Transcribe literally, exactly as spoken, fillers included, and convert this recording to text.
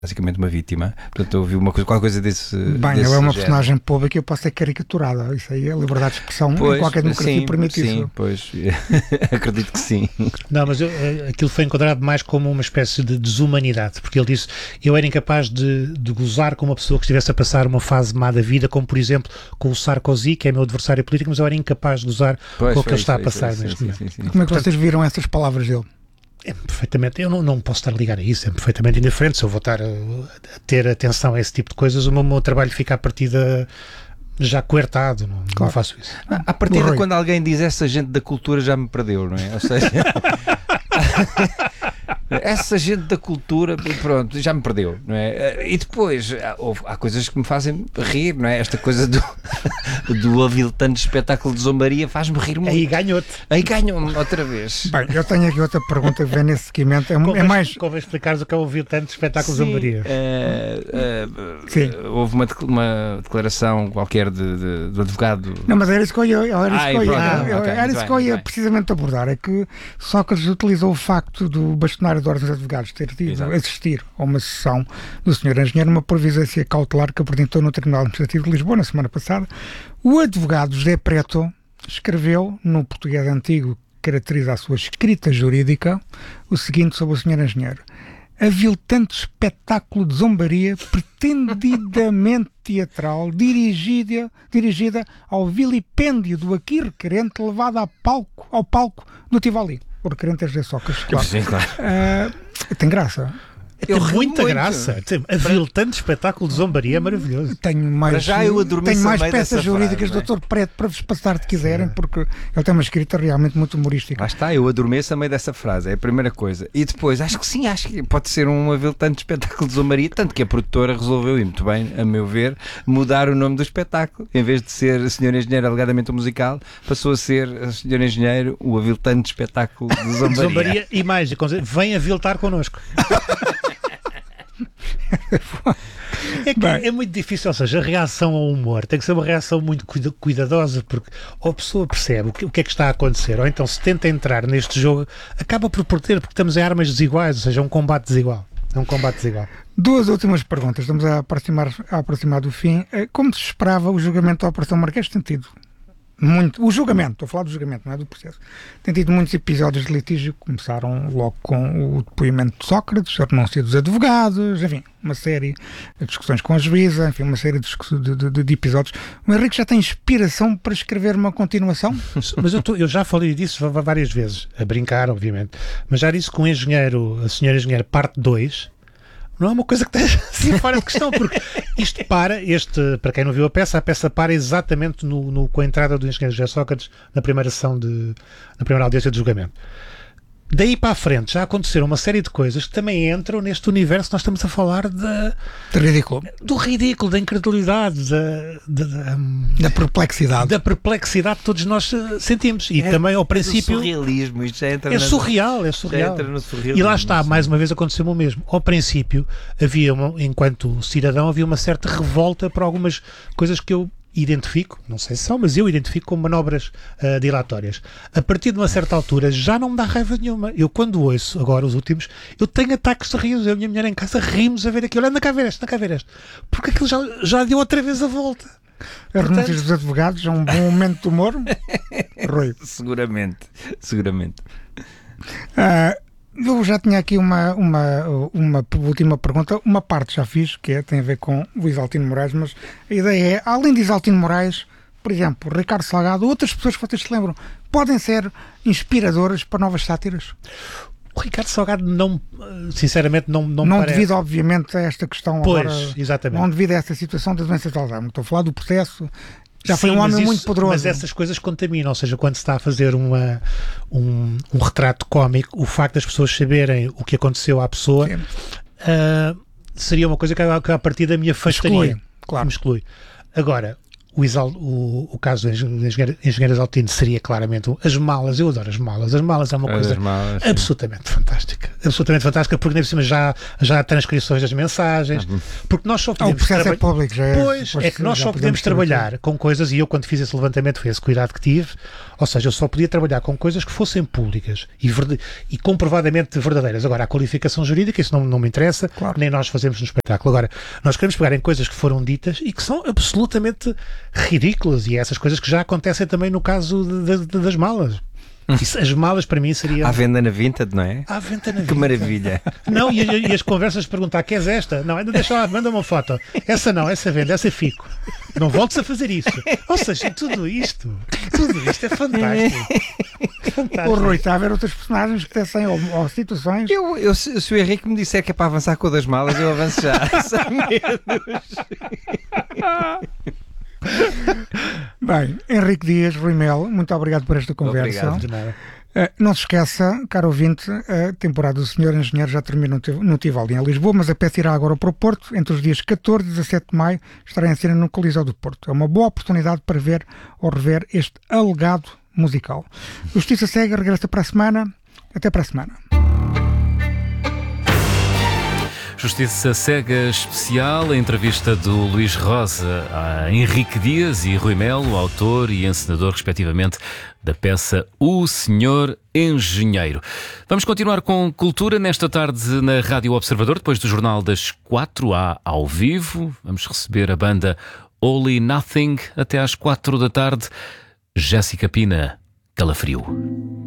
basicamente uma vítima. Portanto, eu ouvi uma coisa, qualquer coisa desse. Bem, desse ela é uma género. personagem pública e eu posso ser caricaturada. Isso aí é liberdade de expressão. Pois, em qualquer democracia sim, permite sim, isso. Pois, acredito que sim. Não, mas eu, aquilo foi enquadrado mais como uma espécie de desumanidade, porque ele disse, eu era incapaz de, de gozar com uma pessoa que estivesse a passar uma fase má da vida, como por exemplo com o Sarkozy, que é meu adversário político, mas eu era incapaz de gozar Pois, com o que ele isso, está a isso, passar isso, neste sim, momento. sim, sim. Como é que vocês viram essas palavras dele? É perfeitamente, eu não, não posso estar a ligar a isso, é perfeitamente indiferente. Se eu vou estar a, a ter atenção a esse tipo de coisas, o meu, meu trabalho fica a partida já coertado, não, Claro. não faço isso. A, a partir de Rui. quando alguém diz essa gente da cultura já me perdeu, não é? Ou seja, essa gente da cultura, pronto, já me perdeu, não é? E depois há, houve- há coisas que me fazem rir, não é? Esta coisa do, do aviltante espetáculo de zombaria faz-me rir muito. Aí ganhou-te. Aí ganham-me outra vez. Bem, eu tenho aqui outra pergunta que vem nesse seguimento. É, é Convém, mais. convém explicares o que é ouvir tanto espetáculo de Sim, zombaria. eh, eh, Sim. houve uma, dec- uma declaração qualquer de, de- do advogado. Não, mas era isso que eu ia, era isso Ah, que eu ia, pronto, era ok, era muito isso bem, que eu ia muito bem. precisamente abordar. É que Sócrates utilizou o facto do bastonário de ordens de advogados ter tido Exato. assistir a uma sessão do senhor engenheiro numa providência cautelar que apresentou no Tribunal Administrativo de Lisboa na semana passada. O advogado José Preto escreveu no português antigo que caracteriza a sua escrita jurídica o seguinte sobre o senhor engenheiro: aviltante espetáculo de zombaria pretendidamente teatral dirigida, dirigida ao vilipêndio do aqui requerente levado ao palco, ao palco do Tivoli. O requerente é José Sócrates, claro. Sim, claro. Ah, tem graça. Tem Eu ri muita muito. graça. Tem aviltante espetáculo de zombaria é maravilhoso. Tenho mais, Para já eu adormeço tenho mais a meio peças dessa jurídicas frase, do não é? doutor Preto para vos passar se quiserem, porque ele tem uma escrita realmente muito humorística. Lá está, eu adormeço a meio dessa frase, é a primeira coisa. E depois, acho que sim, acho que pode ser um aviltante espetáculo de zombaria, tanto que a produtora resolveu, e muito bem, a meu ver, mudar o nome do espetáculo. Em vez de ser senhor Engenheiro alegadamente um musical, passou a ser senhor Engenheiro, o aviltante espetáculo de zombaria. Zombaria e mais, e com- vem aviltar connosco. É, que Bem. é muito difícil, ou seja, a reação ao humor tem que ser uma reação muito cuida- cuidadosa, porque ou a pessoa percebe o que, o que é que está a acontecer, ou então se tenta entrar neste jogo, acaba por perder, porque estamos em armas desiguais, ou seja, é um combate desigual. É um combate desigual. Duas últimas perguntas, estamos a aproximar, a aproximar do fim. Eh, Como se esperava, o julgamento da Operação Marquês tem tido muito, o julgamento, estou a falar do julgamento, não é do processo, tem tido muitos episódios de litígio. Começaram logo com o depoimento de Sócrates, a renúncia dos advogados, enfim, uma série de discussões com a juíza, enfim, uma série de, discuss- de, de- de episódios. O Henrique já tem inspiração para escrever uma continuação? Mas eu, tô- eu já falei disso va- várias vezes, a brincar, obviamente, mas já disse que o engenheiro, a senhora engenheiro parte dois, não é uma coisa que esteja assim fora de questão, porque isto para, este, para quem não viu a peça, a peça para exatamente no, no- com a entrada do engenheiro José Sócrates na primeira sessão de, na primeira audiência de julgamento. Daí para a frente já aconteceram uma série de coisas que também entram neste universo que nós estamos a falar de, De ridículo. do ridículo, da incredulidade, da, da, da, Da perplexidade. da perplexidade que todos nós eh, sentimos. E também ao princípio... Do surrealismo, isto já entra É na- surreal, é já surreal. entra no surrealismo. E lá está, sim. mais uma vez aconteceu o mesmo. Ao princípio, havia, uma, enquanto cidadão, havia uma certa revolta por algumas coisas que eu identifico, não sei se são, mas eu identifico como manobras uh, dilatórias. A partir de uma certa altura já não me dá raiva nenhuma. Eu quando ouço, agora os últimos, eu tenho ataques de riso. Eu e a minha mulher em casa rimos a ver aquilo. Anda cá ver este, anda cá ver este. Porque aquilo já, já deu outra vez a volta. As renúncias dos advogados é um bom momento de humor. Rui. Seguramente, seguramente. Ah, eu já tinha aqui uma, uma, uma última pergunta. Uma parte já fiz, que é, tem a ver com o Isaltino Moraes, mas a ideia é, além de Isaltino Moraes, por exemplo, Ricardo Salgado, outras pessoas que vocês se lembram, podem ser inspiradoras para novas sátiras? O Ricardo Salgado não, sinceramente, não, não, Não me parece. devido, obviamente, a esta questão Pois, agora, exatamente. não devido a essa situação da doença de Alzheimer. Estou a falar do processo. Já foi Sim, um mas homem isso- muito poderoso. Mas essas coisas contaminam, ou seja, quando se está a fazer uma, um, um retrato cómico, o facto das pessoas saberem o que aconteceu à pessoa Sim. ah, seria uma coisa que, a- que a partir da minha afastaria. Exclui, claro. Me exclui. Agora, O, exal, o, o caso do engenheiro, engenheiro Exaltino seria claramente um, as malas. Eu adoro as malas. As malas é uma coisa malas, absolutamente sim. fantástica. Absolutamente fantástica, porque nem por cima já, já há transcrições das mensagens. Uhum. Porque nós só podemos. Ah, o processo traba... é público, já é. Pois, é que nós só podemos, podemos trabalhar com coisas, e eu, quando fiz esse levantamento, foi esse cuidado que tive. Ou seja, eu só podia trabalhar com coisas que fossem públicas e, verd... e comprovadamente verdadeiras. Agora, a qualificação jurídica, isso não, não me interessa, claro. Nem nós fazemos no espetáculo. Agora, nós queremos pegar em coisas que foram ditas e que são absolutamente ridículas, e essas coisas que já acontecem também no caso de, de, das malas. Isso, as malas para mim seriam... À venda na Vinted, não é? À venda na Vinted. Que maravilha. Não, e, e as conversas de perguntar, queres esta? Não, ainda deixa lá, manda uma foto. Essa não, essa venda, essa fico. Não voltes a fazer isso. Ou seja, tudo isto, tudo isto é fantástico. fantástico. O Rui está a ver outras personagens que têm ou, ou situações... Eu, eu, se o Henrique me disser que é para avançar com o das malas, eu avanço já, sem medos. Bem, Henrique Dias, Rui Melo, muito obrigado por esta conversa. Obrigado, de nada. Uh, não se esqueça, caro ouvinte, a temporada do Senhor Engenheiro já termina no Tivoli em Lisboa, mas a peça irá agora para o Porto, entre os dias catorze e dezassete de maio, estará em cena no Coliseu do Porto. É uma boa oportunidade para ver ou rever este alegado musical. Justiça Cega regressa para a semana. Até para a semana. Justiça Cega especial, a entrevista do Luís Rosa a Henrique Dias e Rui Melo, autor e encenador, respectivamente, da peça O Senhor Engenheiro. Vamos continuar com cultura nesta tarde na Rádio Observador, depois do Jornal das quatro, há ao vivo. Vamos receber a banda Only Nothing até às quatro da tarde. Jéssica Pina, Calafrio.